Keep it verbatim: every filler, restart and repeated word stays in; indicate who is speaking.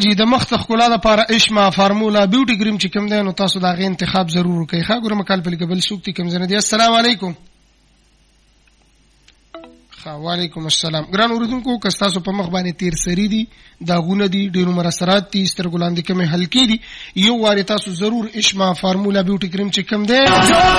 Speaker 1: جی د مخ ښکلا لپاره اشما فارمولا بیوټي کریم چې کوم دی نو تاسو دا غي انتخاب ضرور وکړئ. ښه ګورم کال په قبل سوکتي کوم زنه دی. السلام علیکم. ها وعلیکم السلام. ګران اوردونکو که تاسو په مخ باندې تیر سری دي داغونه دي ډیرو مرسرات دي سترګلاندې کومه هلکی دي یو واری تاسو ضرور اشما فارمولا بیوټي کریم چې کوم دی